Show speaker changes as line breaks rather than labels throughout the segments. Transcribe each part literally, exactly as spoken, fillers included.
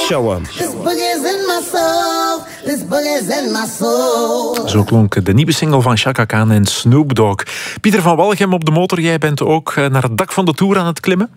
showen.
Zo klonk de nieuwe single van Chaka Khan en Snoop Dogg. Pieter van Walgem op de motor, jij bent ook naar het dak van de Tour aan het klimmen?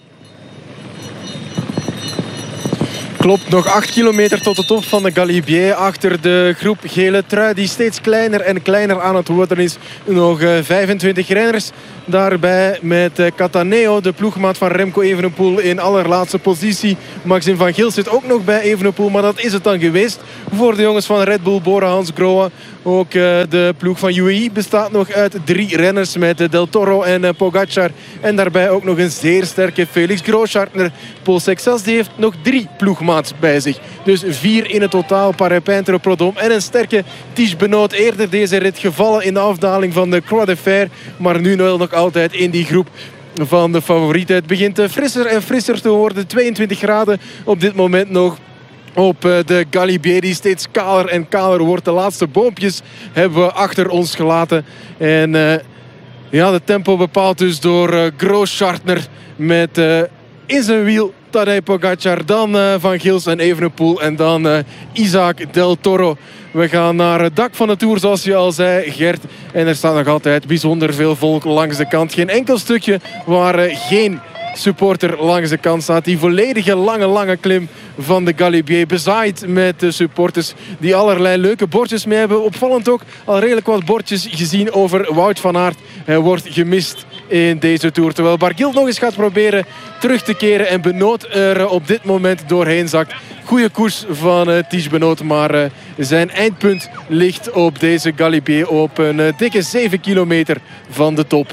Klopt, nog acht kilometer tot de top van de Galibier. Achter de groep gele trui die steeds kleiner en kleiner aan het worden is. Nog vijfentwintig renners. Daarbij met Cataneo, de ploegmaat van Remco Evenepoel, in allerlaatste positie. Maxim van Gils zit ook nog bij Evenepoel, maar dat is het dan geweest voor de jongens van Red Bull, Bora Hansgrohe. Ook de ploeg van U A E bestaat nog uit drie renners met Del Toro en Pogacar. En daarbij ook nog een zeer sterke Felix Grosschartner. Paul Sexas die heeft nog drie ploegmaats bij zich. Dus vier in het totaal, Parepintre, Prudhomme en een sterke Tige Benoot. Eerder deze rit gevallen in de afdaling van de Croix de Fer, maar nu nog altijd in die groep van de favorieten. Het begint frisser en frisser te worden. tweeëntwintig graden op dit moment nog op de Galibier, die steeds kaler en kaler wordt. De laatste boompjes hebben we achter ons gelaten. En uh, ja, de tempo bepaald dus door uh, Grosschartner met uh, in zijn wiel Tadej Pogacar, dan uh, Van Gils en Evenepoel en dan uh, Isaac Del Toro. We gaan naar het dak van de Tour, zoals je al zei, Gert. En er staat nog altijd bijzonder veel volk langs de kant. Geen enkel stukje waar uh, geen supporter langs de kant staat. Die volledige lange, lange klim van de Galibier bezaaid met de supporters die allerlei leuke bordjes mee hebben. Opvallend ook al redelijk wat bordjes gezien over Wout van Aert. Hij wordt gemist in deze Tour. Terwijl Barguil nog eens gaat proberen terug te keren en Benoot er op dit moment doorheen zakt. Goeie koers van uh, Tige Benoot, maar uh, zijn eindpunt ligt op deze Galibier op een uh, dikke zeven kilometer van de top.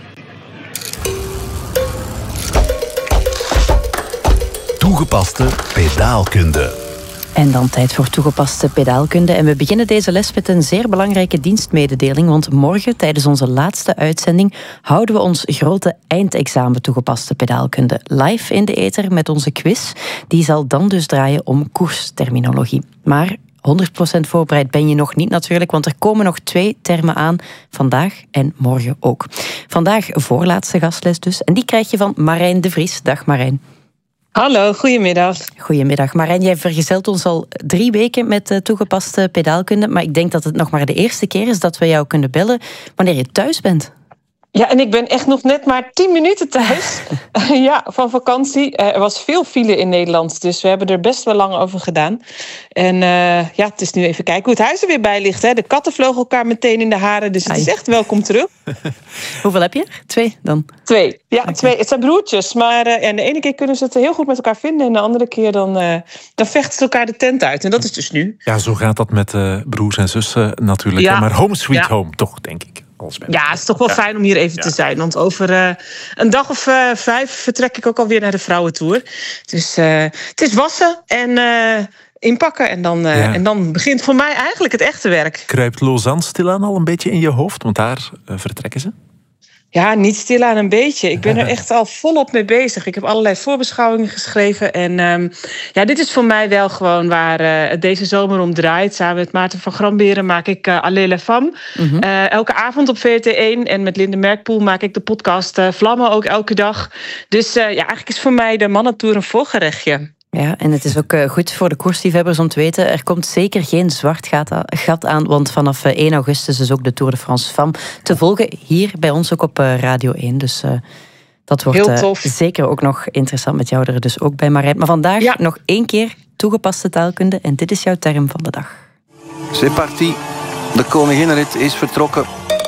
Toegepaste pedaalkunde.
En dan tijd voor toegepaste pedaalkunde. En we beginnen deze les met een zeer belangrijke dienstmededeling. Want morgen, tijdens onze laatste uitzending, houden we ons grote eindexamen toegepaste pedaalkunde live in de ether met onze quiz. Die zal dan dus draaien om koersterminologie. Maar honderd procent voorbereid ben je nog niet natuurlijk, want er komen nog twee termen aan, vandaag en morgen ook. Vandaag voorlaatste gastles dus. En die krijg je van Marijn de Vries. Dag Marijn.
Hallo, goedemiddag.
Goedemiddag. Marijn, jij vergezelt ons al drie weken met uh, toegepaste pedaalkunde, maar ik denk dat het nog maar de eerste keer is dat we jou kunnen bellen wanneer je thuis bent.
Ja, en ik ben echt nog net maar tien minuten thuis. ja, van vakantie. Uh, er was veel file in Nederland, dus we hebben er best wel lang over gedaan. En uh, ja, het is nu even kijken hoe het huis er weer bij ligt. Hè. De katten vlogen elkaar meteen in de haren, dus het is echt welkom terug.
Hoeveel heb je? Twee dan?
Twee. Ja, okay. twee. Het zijn broertjes, maar uh, ja, de ene keer kunnen ze het heel goed met elkaar vinden en de andere keer dan, uh, dan vechten ze elkaar de tent uit. En dat is dus nu.
Ja, zo gaat dat met uh, broers en zussen natuurlijk. Ja. Maar home sweet ja. home, toch, denk ik.
Ja, het is toch wel ja. fijn om hier even ja. te zijn. Want over uh, een dag of uh, vijf vertrek ik ook alweer naar de vrouwentour. Dus uh, het is wassen en uh, inpakken. En dan, uh, ja. en dan begint voor mij eigenlijk het echte werk.
Kruipt Lausanne stilaan al een beetje in je hoofd? Want daar uh, vertrekken ze.
Ja, niet stilaan een beetje. Ik ben er echt al volop mee bezig. Ik heb allerlei voorbeschouwingen geschreven. En um, ja, dit is voor mij wel gewoon waar uh, het deze zomer om draait. Samen met Maarten van Gramberen maak ik uh, Allez les femmes. Mm-hmm. Uh, elke avond op V R T één. En met Linde Merkpoel maak ik de podcast uh, Vlammen ook elke dag. Dus uh, ja, eigenlijk is voor mij de mannentour een voorgerechtje.
Ja, en het is ook uh, goed voor de koersliefhebbers om te weten, er komt zeker geen zwart gat aan, want vanaf uh, één augustus is ook de Tour de France Femme te volgen, hier bij ons ook op uh, Radio één. Dus uh, dat wordt uh, zeker ook nog interessant met jou er dus ook bij, Marijn. Maar vandaag ja. nog één keer toegepaste taalkunde en dit is jouw term van de dag.
C'est parti, de koninginnenrit is vertrokken.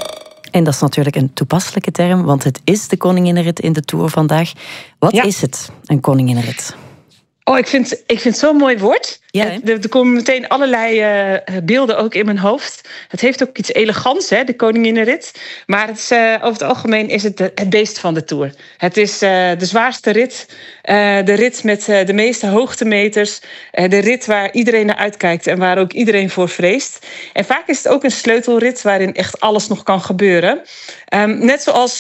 En dat is natuurlijk een toepasselijke term, want het is de koninginnenrit in de Tour vandaag. Wat ja. is het, een koninginnenrit?
Oh, ik vind, ik vind het zo'n mooi woord.
Ja,
er, er komen meteen allerlei uh, beelden ook in mijn hoofd. Het heeft ook iets elegants, hè, de koninginnenrit. Maar het is, uh, over het algemeen is het de, het beest van de Tour. Het is uh, de zwaarste rit. Uh, de rit met uh, de meeste hoogtemeters. Uh, de rit waar iedereen naar uitkijkt en waar ook iedereen voor vreest. En vaak is het ook een sleutelrit waarin echt alles nog kan gebeuren. Um, net zoals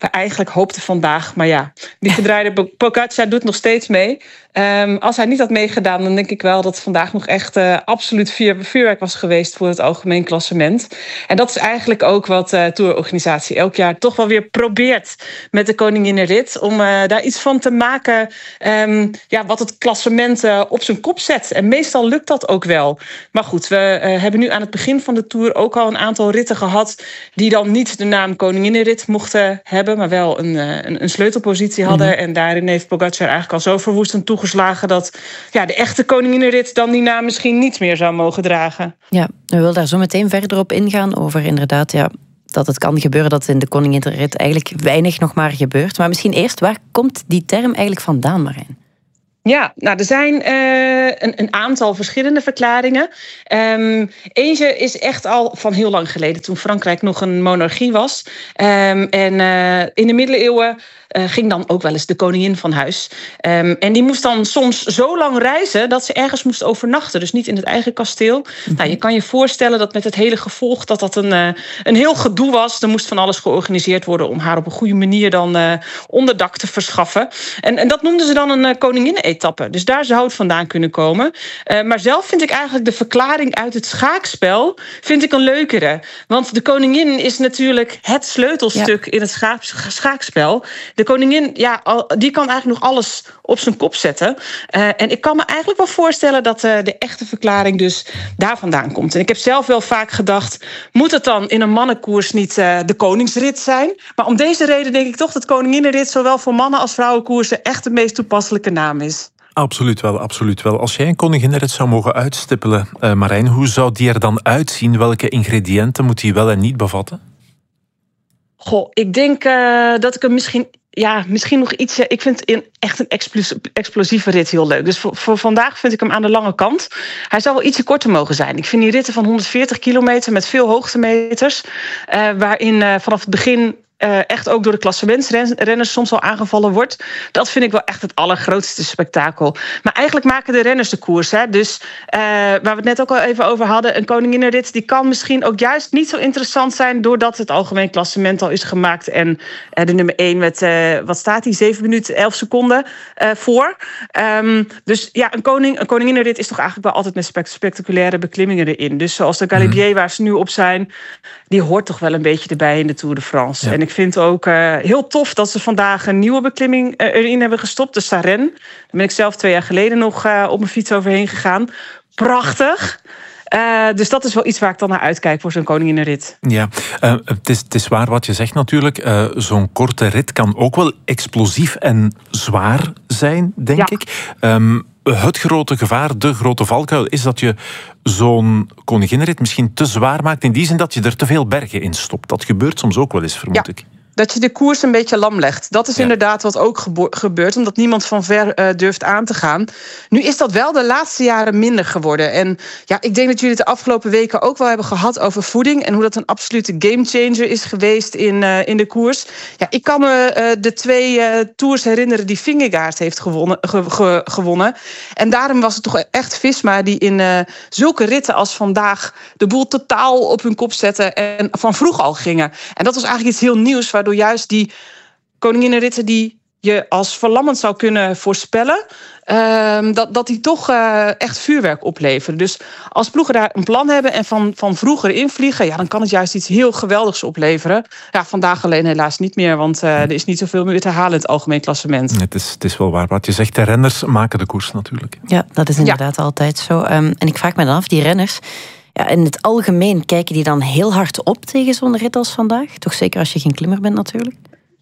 we eigenlijk hoopten vandaag. Maar ja, die verdraaide Pogačar doet nog steeds mee. Um, als hij niet had meegedaan, dan denk ik wel dat vandaag nog echt uh, absoluut vuur, vuurwerk was geweest voor het algemeen klassement. En dat is eigenlijk ook wat de uh, tourorganisatie elk jaar toch wel weer probeert met de Koninginnenrit. Om uh, daar iets van te maken um, ja, wat het klassement uh, op zijn kop zet. En meestal lukt dat ook wel. Maar goed, we uh, hebben nu aan het begin van de Tour ook al een aantal ritten gehad die dan niet de naam Koninginnenrit mochten hebben, maar wel een, uh, een, een sleutelpositie hadden. Mm-hmm. En daarin heeft Pogačar eigenlijk al zo verwoestend toegeslagen dat ja, de echte Koninginnenrit dan die naam misschien niet meer zou mogen dragen.
Ja, we willen daar zo meteen verder op ingaan over inderdaad ja, dat het kan gebeuren dat in de Koninginnenrit eigenlijk weinig nog maar gebeurt. Maar misschien eerst, waar komt die term eigenlijk vandaan, Marijn?
Ja, nou, er zijn uh, een, een aantal verschillende verklaringen. Um, eentje is echt al van heel lang geleden, toen Frankrijk nog een monarchie was. Um, en uh, in de middeleeuwen uh, ging dan ook wel eens de koningin van huis. Um, en die moest dan soms zo lang reizen dat ze ergens moest overnachten. Dus niet in het eigen kasteel. Mm-hmm. Nou, je kan je voorstellen dat met het hele gevolg dat dat een, uh, een heel gedoe was. Er moest van alles georganiseerd worden om haar op een goede manier dan uh, onderdak te verschaffen. En, en dat noemden ze dan een uh, koninginnen-etappe. Dus daar zou het vandaan kunnen komen. Uh, maar zelf vind ik eigenlijk de verklaring uit het schaakspel vind ik een leukere. Want de koningin is natuurlijk het sleutelstuk ja. in het schaak, schaakspel. De koningin, ja, die kan eigenlijk nog alles op zijn kop zetten. Uh, en ik kan me eigenlijk wel voorstellen dat uh, de echte verklaring dus daar vandaan komt. En ik heb zelf wel vaak gedacht, moet het dan in een mannenkoers niet uh, de koningsrit zijn? Maar om deze reden denk ik toch dat koninginnenrit zowel voor mannen als vrouwenkoersen echt de meest toepasselijke naam is.
Absoluut wel, absoluut wel. Als jij een koninginnenrit zou mogen uitstippelen, uh, Marijn, hoe zou die er dan uitzien? Welke ingrediënten moet die wel en niet bevatten?
Goh, ik denk uh, dat ik hem misschien... Ja, misschien nog iets. Ik vind in echt een explosieve rit heel leuk. Dus voor, voor vandaag vind ik hem aan de lange kant. Hij zou wel ietsje korter mogen zijn. Ik vind die ritten van honderdveertig kilometer met veel hoogtemeters, Uh, waarin uh, vanaf het begin Uh, echt ook door de klassementsrenners soms al aangevallen wordt. Dat vind ik wel echt het allergrootste spektakel. Maar eigenlijk maken de renners de koers. Hè? Dus uh, waar we het net ook al even over hadden, een koninginnenrit die kan misschien ook juist niet zo interessant zijn doordat het algemeen klassement al is gemaakt en uh, de nummer één met, uh, wat staat die, zeven minuten elf seconden uh, voor. Um, dus ja, een, koning, een koninginnenrit is toch eigenlijk wel altijd met spect- spectaculaire beklimmingen erin. Dus zoals de Galibier mm. waar ze nu op zijn, die hoort toch wel een beetje erbij in de Tour de France. Ja. En ik vind ook uh, heel tof dat ze vandaag een nieuwe beklimming uh, erin hebben gestopt, de Sarenne. Daar ben ik zelf twee jaar geleden nog uh, op mijn fiets overheen gegaan. Prachtig. Uh, dus dat is wel iets waar ik dan naar uitkijk voor zo'n koninginnenrit.
Ja, uh, het, is, het is waar wat je zegt natuurlijk. Uh, zo'n korte rit kan ook wel explosief en zwaar zijn, denk ja. ik. Um, Het grote gevaar, de grote valkuil, is dat je zo'n koninginnenrit misschien te zwaar maakt. In die zin dat je er te veel bergen in stopt. Dat gebeurt soms ook wel eens, vermoed
ja.
ik.
Dat je de koers een beetje lam legt. Dat is ja. inderdaad wat ook gebo- gebeurt, omdat niemand van ver uh, durft aan te gaan. Nu is dat wel de laatste jaren minder geworden. En ja, ik denk dat jullie het de afgelopen weken ook wel hebben gehad over voeding en hoe dat een absolute gamechanger is geweest in, uh, in de koers. Ja, ik kan me uh, de twee uh, tours herinneren die Vingegaard heeft gewonnen, ge- ge- gewonnen. En daarom was het toch echt Visma die in uh, zulke ritten als vandaag de boel totaal op hun kop zetten en van vroeg al gingen. En dat was eigenlijk iets heel nieuws, waar door juist die koninginnenritten die je als verlammend zou kunnen voorspellen, uh, dat, dat die toch uh, echt vuurwerk opleveren. Dus als ploegen daar een plan hebben en van, van vroeger invliegen, ja, dan kan het juist iets heel geweldigs opleveren. Ja, vandaag alleen helaas niet meer, want uh, er is niet zoveel meer te halen in het algemeen klassement.
Het is, het is wel waar wat je zegt. De renners maken de koers natuurlijk.
Ja, dat is inderdaad ja. altijd zo. Um, en ik vraag me dan af, die renners, ja, in het algemeen kijken die dan heel hard op tegen zo'n rit als vandaag? Toch zeker als je geen klimmer bent natuurlijk?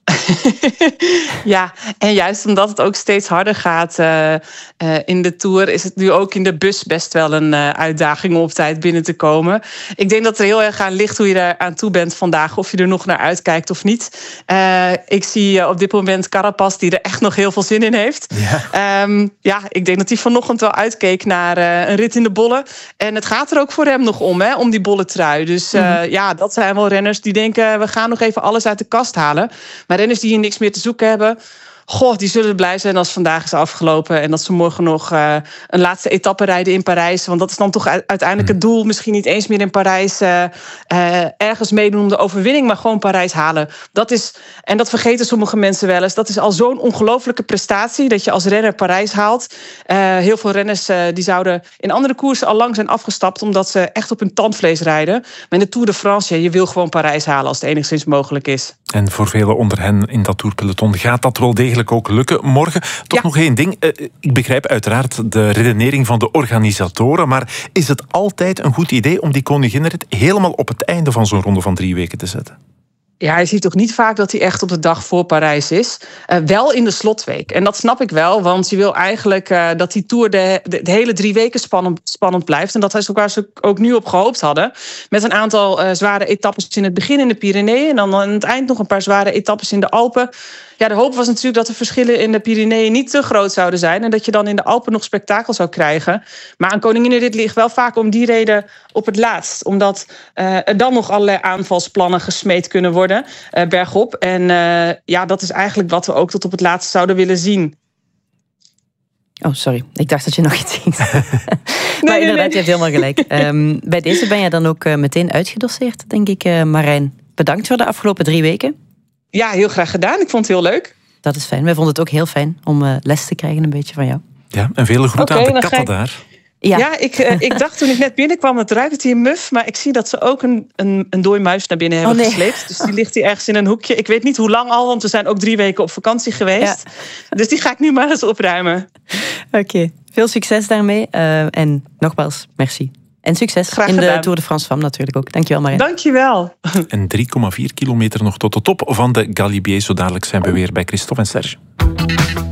Ja, en juist omdat het ook steeds harder gaat uh, uh, in de Tour, is het nu ook in de bus best wel een uh, uitdaging om op tijd binnen te komen. Ik denk dat er heel erg aan ligt hoe je daar aan toe bent vandaag, of je er nog naar uitkijkt of niet. Uh, ik zie uh, op dit moment Carapaz die er echt nog heel veel zin in heeft. Ja, um, ja ik denk dat hij vanochtend wel uitkeek naar uh, een rit in de bollen. En het gaat er ook voor hem nog om, hè, om die bolle trui. Dus uh, mm-hmm. ja, dat zijn wel renners die denken, we gaan nog even alles uit de kast halen. Maar renners die hier niks meer te zoeken hebben, goh, die zullen blij zijn als vandaag is afgelopen en dat ze morgen nog uh, een laatste etappe rijden in Parijs. Want dat is dan toch uiteindelijk het doel. Misschien niet eens meer in Parijs uh, uh, ergens meedoen om de overwinning, maar gewoon Parijs halen. Dat is, en dat vergeten sommige mensen wel eens, dat is al zo'n ongelofelijke prestatie dat je als renner Parijs haalt. Uh, heel veel renners uh, die zouden in andere koersen al lang zijn afgestapt omdat ze echt op hun tandvlees rijden. Maar in de Tour de France, ja, je wil gewoon Parijs halen als het enigszins mogelijk is.
En voor velen onder hen in dat toerpeloton gaat dat wel degelijk ook lukken morgen. Toch ja. nog één ding. Ik begrijp uiteraard de redenering van de organisatoren, maar is het altijd een goed idee om die koninginnenrit helemaal op het einde van zo'n ronde van drie weken te zetten?
Ja, je ziet toch niet vaak dat hij echt op de dag voor Parijs is. Uh, wel in de slotweek. En dat snap ik wel, want je wil eigenlijk uh, dat die Tour de, de, de hele drie weken spannend, spannend blijft. En dat is ook waar ze ook nu op gehoopt hadden. Met een aantal uh, zware etappes in het begin in de Pyreneeën. En dan aan het eind nog een paar zware etappes in de Alpen. Ja, de hoop was natuurlijk dat de verschillen in de Pyreneeën niet te groot zouden zijn. En dat je dan in de Alpen nog spektakel zou krijgen. Maar een koninginnenrit ligt wel vaak om die reden op het laatst. Omdat uh, er dan nog allerlei aanvalsplannen gesmeed kunnen worden. Uh, bergop. En uh, ja, dat is eigenlijk wat we ook tot op het laatst zouden willen zien.
Oh, sorry. Ik dacht dat je nog iets ging.
nee,
maar inderdaad,
nee, nee.
je hebt helemaal gelijk. Um, bij deze ben je dan ook uh, meteen uitgedosseerd, denk ik. Uh, Marijn, bedankt voor de afgelopen drie weken.
Ja, heel graag gedaan. Ik vond het heel leuk.
Dat is fijn. Wij vonden het ook heel fijn om uh, les te krijgen een beetje van jou.
Ja, en vele groeten
okay,
aan de katten
ik...
daar.
Ja, ja ik, uh, ik dacht toen ik net binnenkwam, het ruikt hier muf. Maar ik zie dat ze ook een, een, een dooi muis naar binnen hebben oh, nee. gesleept. Dus die ligt hier ergens in een hoekje. Ik weet niet hoe lang al, want we zijn ook drie weken op vakantie geweest. Ja. Dus die ga ik nu maar eens opruimen.
Oké, okay. Veel succes daarmee. Uh, en nogmaals, merci. En succes
Graag
in
gedaan.
de Tour de France Femme natuurlijk ook. Dankjewel, Marijn.
Dankjewel.
En drie komma vier kilometer nog tot de top van de Galibier. Zo dadelijk zijn we weer bij Christophe en Serge.